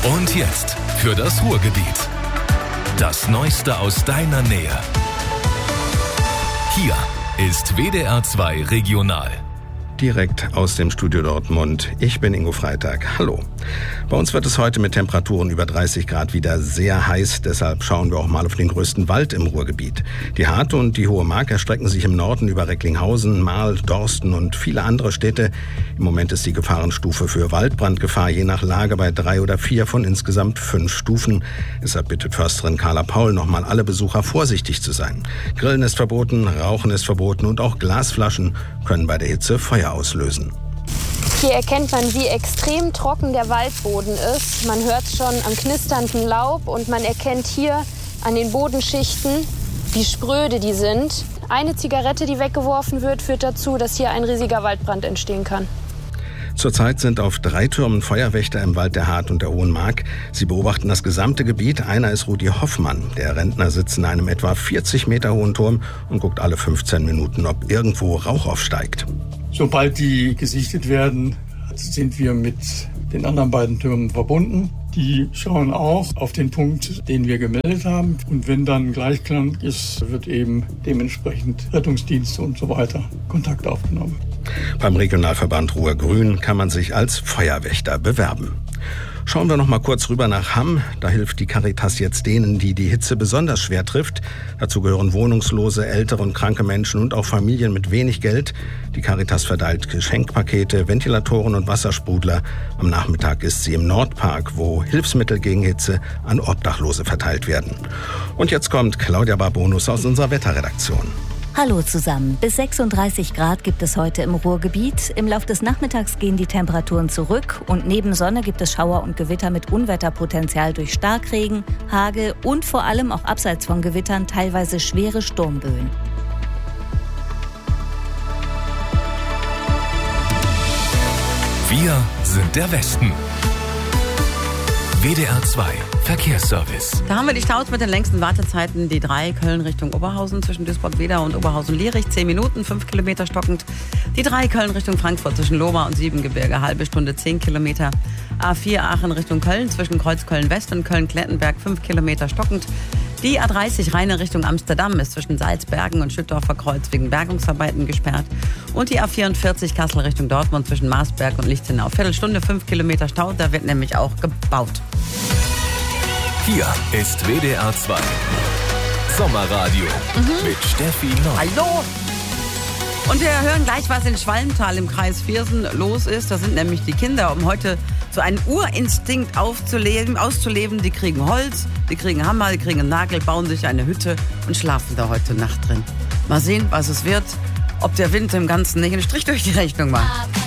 Und jetzt für das Ruhrgebiet. Das Neueste aus deiner Nähe. Hier ist WDR 2 Regional. Direkt aus dem Studio Dortmund. Ich bin Ingo Freitag. Hallo. Bei uns wird es heute mit Temperaturen über 30 Grad wieder sehr heiß. Deshalb schauen wir auch mal auf den größten Wald im Ruhrgebiet. Die Harte und die Hohe Mark erstrecken sich im Norden über Recklinghausen, Marl, Dorsten und viele andere Städte. Im Moment ist die Gefahrenstufe für Waldbrandgefahr je nach Lage bei 3 oder 4 von insgesamt 5 Stufen. Deshalb bittet Försterin Carla Paul nochmal alle Besucher vorsichtig zu sein. Grillen ist verboten, Rauchen ist verboten und auch Glasflaschen können bei der Hitze Feuer auslösen. Hier erkennt man, wie extrem trocken der Waldboden ist. Man hört schon am knisternden Laub und man erkennt hier an den Bodenschichten, wie spröde die sind. Eine Zigarette, die weggeworfen wird, führt dazu, dass hier ein riesiger Waldbrand entstehen kann. Zurzeit sind auf 3 Türmen Feuerwächter im Wald der Hart und der Hohen Mark. Sie beobachten das gesamte Gebiet. Einer ist Rudi Hoffmann. Der Rentner sitzt in einem etwa 40 Meter hohen Turm und guckt alle 15 Minuten, ob irgendwo Rauch aufsteigt. Sobald die gesichtet werden, sind wir mit den anderen beiden Türmen verbunden. Die schauen auch auf den Punkt, den wir gemeldet haben. Und wenn dann Gleichklang ist, wird eben dementsprechend Rettungsdienste und so weiter Kontakt aufgenommen. Beim Regionalverband Ruhr-Grün kann man sich als Feuerwächter bewerben. Schauen wir noch mal kurz rüber nach Hamm. Da hilft die Caritas jetzt denen, die die Hitze besonders schwer trifft. Dazu gehören wohnungslose, ältere und kranke Menschen und auch Familien mit wenig Geld. Die Caritas verteilt Geschenkpakete, Ventilatoren und Wassersprudler. Am Nachmittag ist sie im Nordpark, wo Hilfsmittel gegen Hitze an Obdachlose verteilt werden. Und jetzt kommt Claudia Barbonus aus unserer Wetterredaktion. Hallo zusammen. Bis 36 Grad gibt es heute im Ruhrgebiet. Im Lauf des Nachmittags gehen die Temperaturen zurück und neben Sonne gibt es Schauer und Gewitter mit Unwetterpotenzial durch Starkregen, Hagel und vor allem auch abseits von Gewittern teilweise schwere Sturmböen. Wir sind der Westen. WDR 2 Verkehrsservice. Da haben wir die Staus mit den längsten Wartezeiten. Die 3 Köln Richtung Oberhausen zwischen Duisburg-Wedau und Oberhausen-Lierich 10 Minuten, 5 Kilometer stockend. Die 3 Köln Richtung Frankfurt zwischen Lohmar und Siebengebirge, halbe Stunde 10 Kilometer. A4 Aachen Richtung Köln zwischen Kreuzköln-West und Köln-Klettenberg 5 Kilometer stockend. Die A30 Rheine Richtung Amsterdam ist zwischen Salzbergen und Schüttorfer Kreuz wegen Bergungsarbeiten gesperrt. Und die A44 Kassel Richtung Dortmund zwischen Marsberg und Lichtenau. Viertelstunde 5 Kilometer Stau, da wird nämlich auch gebaut. Hier ist WDR 2 Sommerradio mit Steffi Neu. Hallo! Und wir hören gleich, was in Schwalmtal im Kreis Viersen los ist. Das sind nämlich die Kinder, um heute so einen Urinstinkt auszuleben. Die kriegen Holz, die kriegen Hammer, die kriegen einen Nagel, bauen sich eine Hütte und schlafen da heute Nacht drin. Mal sehen, was es wird. Ob der Wind im Ganzen nicht einen Strich durch die Rechnung macht.